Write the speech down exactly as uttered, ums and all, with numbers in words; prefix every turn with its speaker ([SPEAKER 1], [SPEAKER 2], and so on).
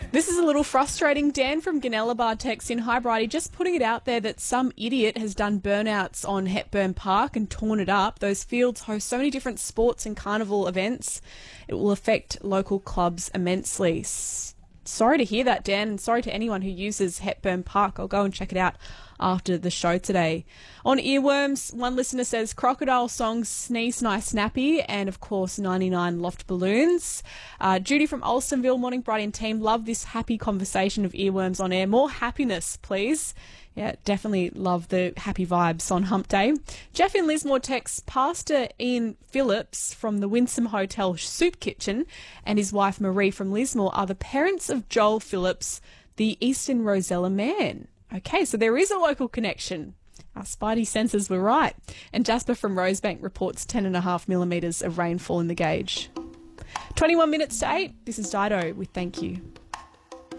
[SPEAKER 1] This is a little frustrating. Dan from Ganelabar texts in, "Hi, Bridie, just putting it out there that some idiot has done burnouts on Hepburn Park and torn it up. Those fields host so many different sports and carnival events. It will affect local clubs immensely." S- Sorry to hear that, Dan, and sorry to anyone who uses Hepburn Park. I'll go and check it out after the show today. On earworms, one listener says Crocodile songs Sneeze Nice Snappy and, of course, ninety-nine Loft Balloons. Uh, Judy from Alstonville, morning, Brighty and team. Love this happy conversation of earworms on air. More happiness, please. Yeah, definitely love the happy vibes on Hump Day. Jeff in Lismore texts Pastor Ian Phillips from the Winsome Hotel Soup Kitchen and his wife Marie from Lismore are the parents of Joel Phillips, the Eastern Rosella man. Okay, so there is a local connection. Our spidey senses were right. And Jasper from Rosebank reports ten and a half millimetres of rainfall in the gauge. twenty-one minutes to eight. This is Dido with Thank You.